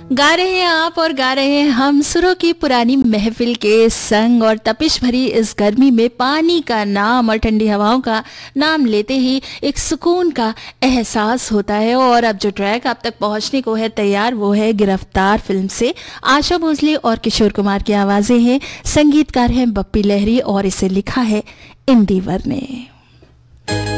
गा रहे हैं आप और गा रहे हैं हम सुरों की पुरानी महफिल के संग। और तपिश भरी इस गर्मी में पानी का नाम और ठंडी हवाओं का नाम लेते ही एक सुकून का एहसास होता है। और अब जो ट्रैक आप तक पहुंचने को है तैयार वो है गिरफ्तार फिल्म से। आशा भोसले और किशोर कुमार की आवाजें हैं, संगीतकार हैं बप्पी लहरी और इसे लिखा है इंदिवर ने।